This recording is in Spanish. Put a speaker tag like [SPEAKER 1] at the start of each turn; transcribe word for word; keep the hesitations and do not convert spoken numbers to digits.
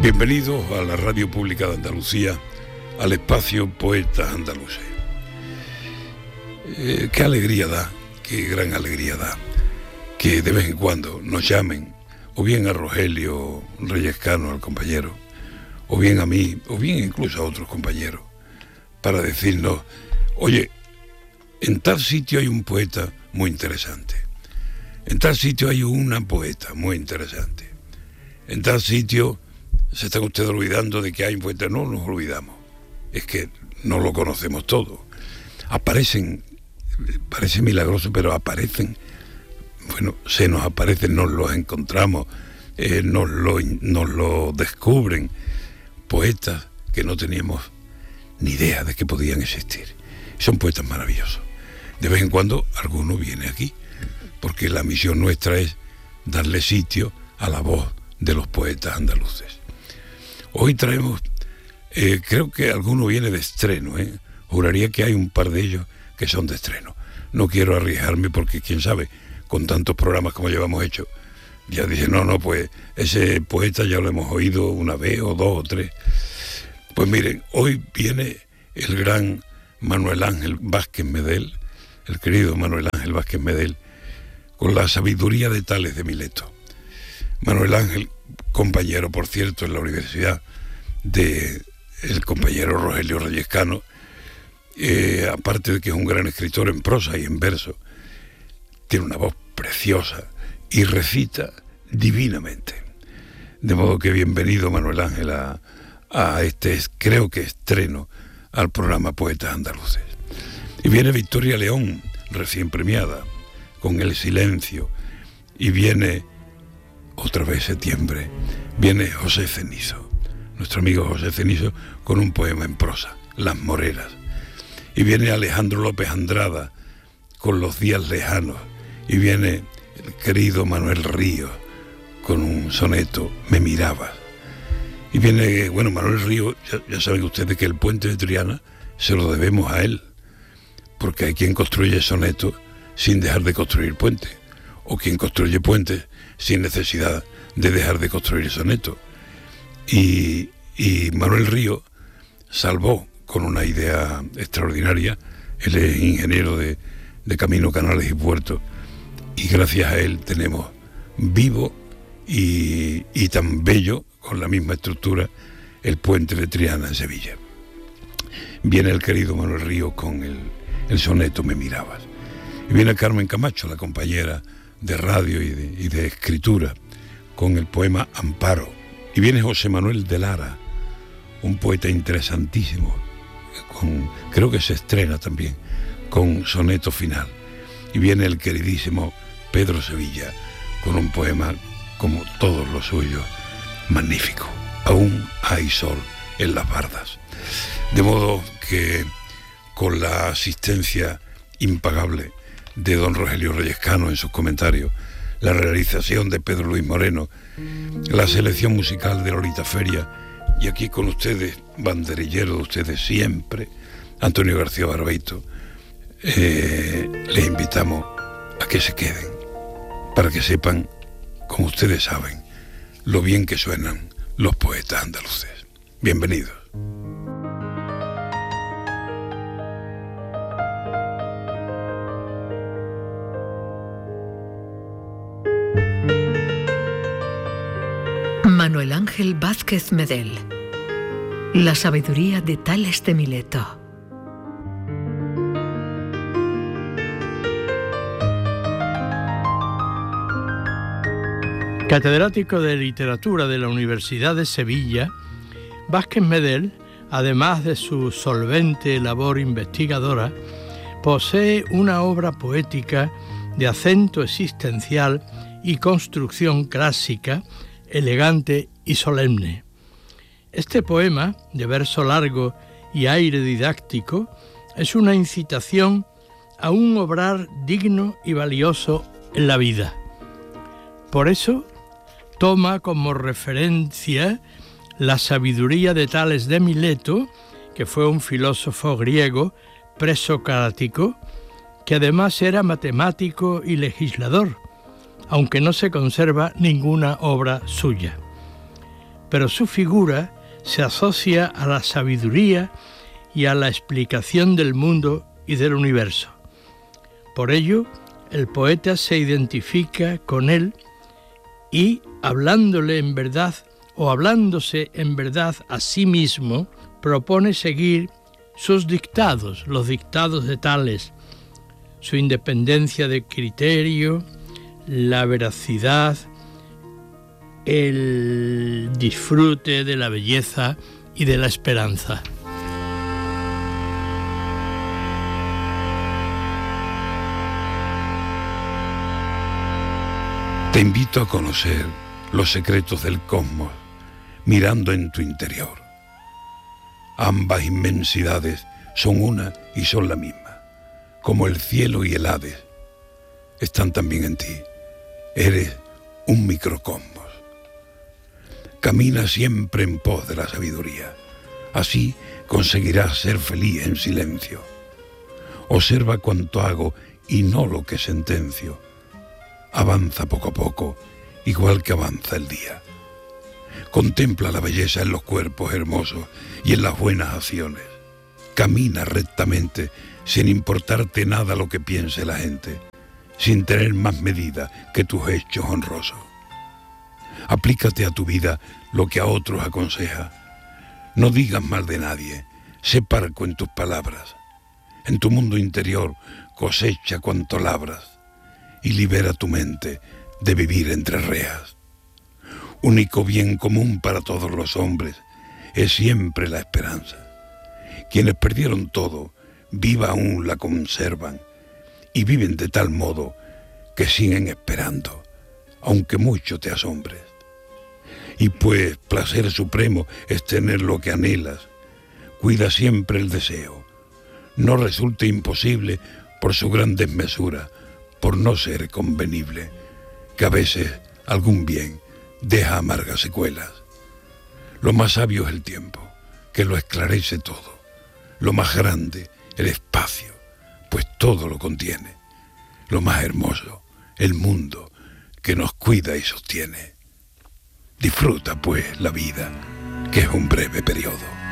[SPEAKER 1] Bienvenidos a la Radio Pública de Andalucía, al espacio Poetas Andaluces. Eh, qué alegría da, qué gran alegría da, que de vez en cuando nos llamen, o bien a Rogelio Reyes Cano, al compañero, o bien a mí, o bien incluso a otros compañeros, para decirnos, oye, en tal sitio hay un poeta muy interesante, en tal sitio hay una poeta muy interesante, en tal sitio se están ustedes olvidando de que hay un poeta. No nos olvidamos, es que no lo conocemos todo. Aparecen, parece milagroso, pero aparecen, bueno, se nos aparecen, nos los encontramos, eh, nos, lo, nos lo descubren, poetas que no teníamos ni idea de que podían existir. Son poetas maravillosos. De vez en cuando alguno viene aquí, porque la misión nuestra es darle sitio a la voz de los poetas andaluces. Hoy traemos, eh, creo que alguno viene de estreno, ¿eh? Juraría que hay un par de ellos que son de estreno. No quiero arriesgarme porque, quién sabe, con tantos programas como llevamos hecho, ya dije, no, no, pues ese poeta ya lo hemos oído una vez o dos o tres. Pues miren, hoy viene el gran Manuel Ángel Vázquez Medel, el querido Manuel Ángel Vázquez Medel, con la sabiduría de Tales de Mileto. Manuel Ángel, compañero, por cierto, en la universidad de el compañero Rogelio Reyes Cano, eh, aparte de que es un gran escritor en prosa y en verso, tiene una voz preciosa y recita divinamente. De modo que bienvenido, Manuel Ángel, a, a este, creo que estreno, al programa Poetas Andaluces. Y viene Victoria León, recién premiada, con El Silencio, y viene otra vez septiembre, viene José Cenizo, nuestro amigo José Cenizo, con un poema en prosa, Las Moreras, y viene Alejandro López Andrada con Los Días Lejanos, y viene el querido Manuel Ríos con un soneto, Me Mirabas, y viene, bueno, Manuel Ríos, ya, ya saben ustedes que el puente de Triana se lo debemos a él, porque hay quien construye sonetos sin dejar de construir puentes, o quien construye puentes sin necesidad de dejar de construir sonetos. Y, y Manuel Ríos salvó con una idea extraordinaria. Él es ingeniero de, de Camino, Canales y Puertos, y gracias a él tenemos vivo y, y tan bello, con la misma estructura, el puente de Triana en Sevilla. Viene el querido Manuel Ríos con el, el soneto Me Mirabas. Y viene Carmen Camacho, la compañera de radio y de, y de escritura, con el poema Amparo. Y viene José Manuel de Lara, un poeta interesantísimo, con, creo que se estrena también, con soneto final. Y viene el queridísimo Pedro Sevilla, con un poema, como todos los suyos, magnífico. Aún hay sol en las bardas. De modo que, con la asistencia impagable de don Rogelio Reyes Cano en sus comentarios, la realización de Pedro Luis Moreno, la selección musical de Lolita Feria, y aquí con ustedes, banderillero de ustedes siempre, Antonio García Barbeito, eh, les invitamos a que se queden, para que sepan, como ustedes saben, lo bien que suenan los poetas andaluces. Bienvenidos.
[SPEAKER 2] Manuel Ángel Vázquez Medel. La sabiduría de Tales de Mileto.
[SPEAKER 3] Catedrático de Literatura de la Universidad de Sevilla, Vázquez Medel, además de su solvente labor investigadora, posee una obra poética de acento existencial y construcción clásica, elegante y solemne. Este poema, de verso largo y aire didáctico, es una incitación a un obrar digno y valioso en la vida. Por eso, toma como referencia la sabiduría de Tales de Mileto, que fue un filósofo griego presocrático, que además era matemático y legislador, aunque no se conserva ninguna obra suya. pero su figura se asocia a la sabiduría y a la explicación del mundo y del universo. Por ello, el poeta se identifica con él y, hablándole en verdad o hablándose en verdad a sí mismo, propone seguir sus dictados, los dictados de Tales, su independencia de criterio, la veracidad, el disfrute de la belleza y de la esperanza.
[SPEAKER 1] Te invito a conocer los secretos del cosmos mirando en tu interior. Ambas inmensidades son una y son la misma, como el cielo y el Hades. Están también en ti. Eres un microcosmos. Camina siempre en pos de la sabiduría. Así conseguirás ser feliz en silencio. Observa cuanto hago y no lo que sentencio. Avanza poco a poco, igual que avanza el día. Contempla la belleza en los cuerpos hermosos y en las buenas acciones. Camina rectamente, sin importarte nada lo que piense la gente, sin tener más medida que tus hechos honrosos. Aplícate a tu vida lo que a otros aconseja. No digas mal de nadie, sé parco en tus palabras. En tu mundo interior cosecha cuanto labras y libera tu mente de vivir entre rejas. Único bien común para todos los hombres es siempre la esperanza. Quienes perdieron todo, viva aún la conservan y viven de tal modo que siguen esperando, aunque mucho te asombres. Y pues placer supremo es tener lo que anhelas, cuida siempre el deseo. No resulte imposible por su gran desmesura, por no ser convenible, que a veces algún bien deja amargas secuelas. Lo más sabio es el tiempo, que lo esclarece todo. Lo más grande, el espacio, pues todo lo contiene. Lo más hermoso, el mundo, que nos cuida y sostiene. Disfruta, pues, la vida, que es un breve periodo.